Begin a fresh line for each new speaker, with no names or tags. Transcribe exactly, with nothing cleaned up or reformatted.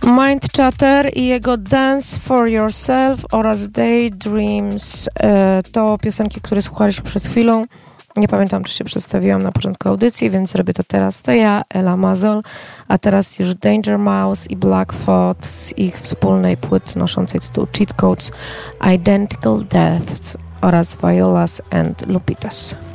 Mind Chatter i jego Dance for Yourself oraz Daydreams to piosenki, które słuchaliśmy przed chwilą. Nie pamiętam, czy się przedstawiłam na początku audycji, więc zrobię to teraz. To ja, Ela Mazol, a teraz już Danger Mouse i Black Thought z ich wspólnej płyty noszącej tytuł Cheat Codes, Identical Deaths oraz Violas and Lupitas.